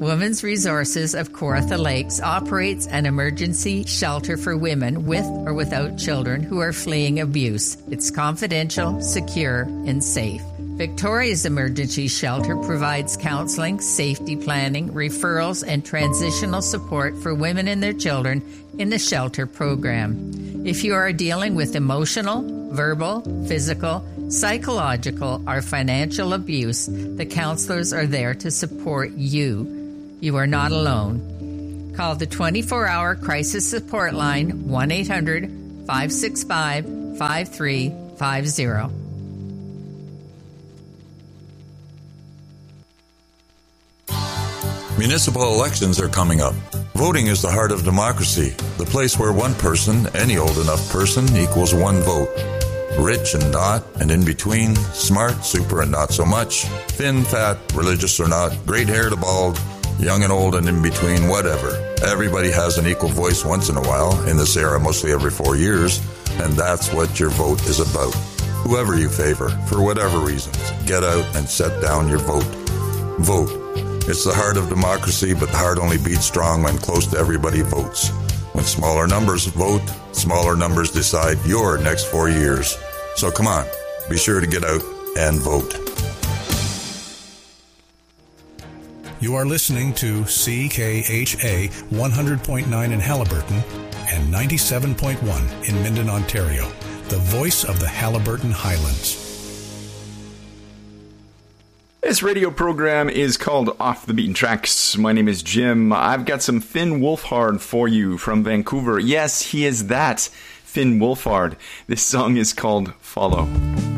Women's Resources of Kawartha Lakes operates an emergency shelter for women with or without children who are fleeing abuse. It's confidential, secure, and safe. Victoria's Emergency Shelter provides counseling, safety planning, referrals, and transitional support for women and their children in the shelter program. If you are dealing with emotional, verbal, physical, psychological, or financial abuse, the counselors are there to support you. You are not alone. Call the 24-hour crisis support line 1-800-565-5350. Municipal elections are coming up. Voting is the heart of democracy, the place where one person, any old enough person, equals one vote. Rich and not, and in between, smart, super and not so much, thin, fat, religious or not, great-haired to bald, young and old and in between, whatever. Everybody has an equal voice once in a while, in this era mostly every 4 years, and that's what your vote is about. Whoever you favor, for whatever reasons, get out and set down your vote. Vote. It's the heart of democracy, but the heart only beats strong when close to everybody votes. When smaller numbers vote, smaller numbers decide your next 4 years. So come on, be sure to get out and vote. You are listening to CKHA 100.9 in Haliburton and 97.1 in Minden, Ontario, the voice of the Haliburton Highlands. This radio program is called Off the Beaten Tracks. My name is Jim. I've got some Finn Wolfhard for you from Vancouver. Yes, he is that, Finn Wolfhard. This song is called Follow.